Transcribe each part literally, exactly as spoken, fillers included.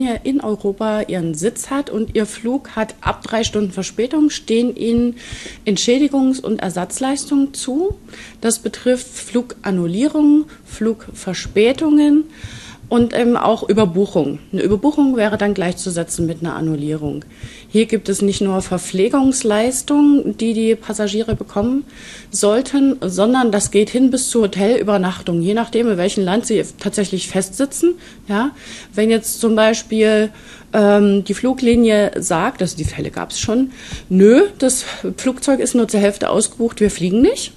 in Europa ihren Sitz hat und ihr Flug hat ab drei Stunden Verspätung, stehen ihnen Entschädigungs- und Ersatzleistungen zu. Das betrifft Flugannullierungen, Flugverspätungen und eben auch Überbuchung. Eine Überbuchung wäre dann gleichzusetzen mit einer Annullierung. Hier gibt es nicht nur Verpflegungsleistungen, die die Passagiere bekommen sollten, sondern das geht hin bis zur Hotelübernachtung, je nachdem, in welchem Land sie tatsächlich festsitzen. Ja, wenn jetzt zum Beispiel ähm, die Fluglinie sagt, also die Fälle gab es schon, nö, das Flugzeug ist nur zur Hälfte ausgebucht, wir fliegen nicht.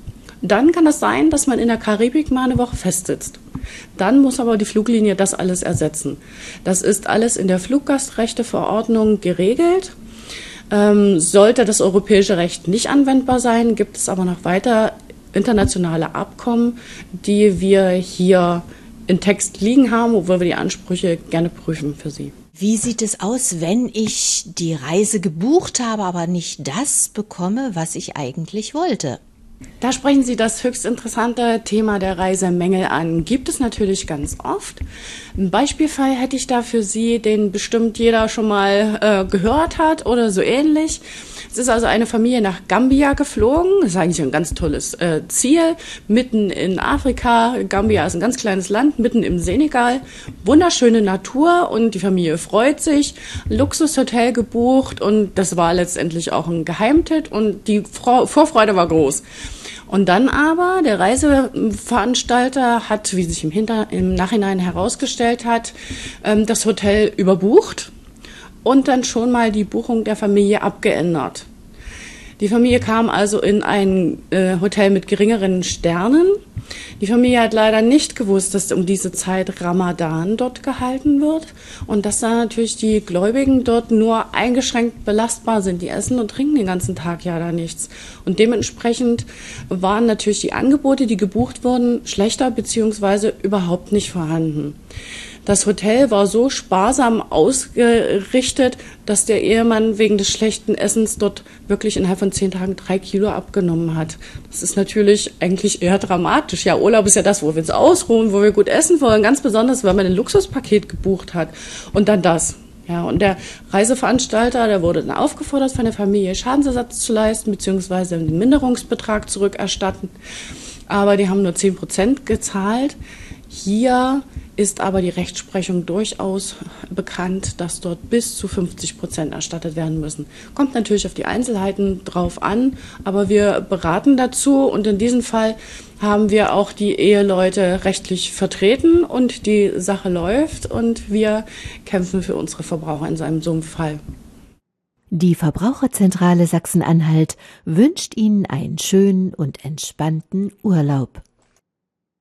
Dann kann das sein, dass man in der Karibik mal eine Woche festsitzt. Dann muss aber die Fluglinie das alles ersetzen. Das ist alles in der Fluggastrechteverordnung geregelt. Ähm, sollte das europäische Recht nicht anwendbar sein, gibt es aber noch weiter internationale Abkommen, die wir hier in Text liegen haben, wo wir die Ansprüche gerne prüfen für Sie. Wie sieht es aus, wenn ich die Reise gebucht habe, aber nicht das bekomme, was ich eigentlich wollte? Da sprechen Sie das höchst interessante Thema der Reisemängel an. Gibt es natürlich ganz oft. Ein Beispielfall hätte ich da für Sie, den bestimmt jeder schon mal äh, gehört hat oder so ähnlich. Es ist also eine Familie nach Gambia geflogen. Das ist eigentlich ein ganz tolles äh, Ziel. Mitten in Afrika. Gambia ist ein ganz kleines Land, mitten im Senegal. Wunderschöne Natur und die Familie freut sich. Luxushotel gebucht und das war letztendlich auch ein Geheimtipp und die Vor- Vorfreude war groß. Und dann aber, der Reiseveranstalter hat, wie sich im, Hinter-, im Nachhinein herausgestellt hat, ähm, das Hotel überbucht und dann schon mal die Buchung der Familie abgeändert. Die Familie kam also in ein äh, Hotel mit geringeren Sternen. Die Familie hat leider nicht gewusst, dass um diese Zeit Ramadan dort gehalten wird und dass da natürlich die Gläubigen dort nur eingeschränkt belastbar sind. Die essen und trinken den ganzen Tag ja da nichts. Und dementsprechend waren natürlich die Angebote, die gebucht wurden, schlechter beziehungsweise überhaupt nicht vorhanden. Das Hotel war so sparsam ausgerichtet, dass der Ehemann wegen des schlechten Essens dort wirklich innerhalb von zehn Tagen drei Kilo abgenommen hat. Das ist natürlich eigentlich eher dramatisch. Ja, Urlaub ist ja das, wo wir uns ausruhen, wo wir gut essen wollen. Ganz besonders, wenn man ein Luxuspaket gebucht hat. Und dann das. Ja, und der Reiseveranstalter, der wurde dann aufgefordert, von der Familie Schadensersatz zu leisten, beziehungsweise einen Minderungsbetrag zurückerstatten. Aber die haben nur zehn Prozent gezahlt. Hier ist aber die Rechtsprechung durchaus bekannt, dass dort bis zu fünfzig Prozent erstattet werden müssen. Kommt natürlich auf die Einzelheiten drauf an, aber wir beraten dazu und in diesem Fall haben wir auch die Eheleute rechtlich vertreten und die Sache läuft und wir kämpfen für unsere Verbraucher in so einem, so einem Fall. Die Verbraucherzentrale Sachsen-Anhalt wünscht Ihnen einen schönen und entspannten Urlaub.